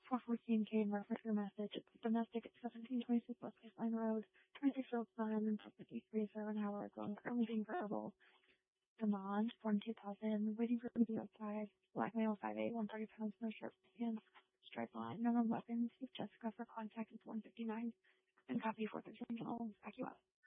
414 Kane reference your message. It's domestic at 1726 West Baseline Road, 26 Sun, 53 Howard Road, currently being verbal. Demand, 42,000, waiting for me outside. Black male, 5'8", 130 pounds, no shirt, pants, stripe line, no weapons. With Jessica for contact, it's 159. And copy 413, I'll back you up.